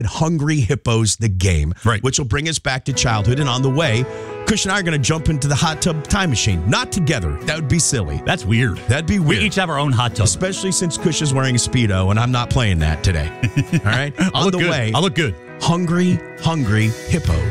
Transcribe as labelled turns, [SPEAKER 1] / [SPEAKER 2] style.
[SPEAKER 1] Hungry Hippos, the game,
[SPEAKER 2] right,
[SPEAKER 1] which will bring us back to childhood. And on the way, Kush and I are going to jump into the hot tub time machine. Not together. That would be silly.
[SPEAKER 2] That's weird.
[SPEAKER 1] That'd be weird.
[SPEAKER 2] We each have our own hot tub.
[SPEAKER 1] Especially since Kush is wearing a Speedo, and I'm not playing that today. All right?
[SPEAKER 2] I'll look good.
[SPEAKER 1] Hungry Hippos.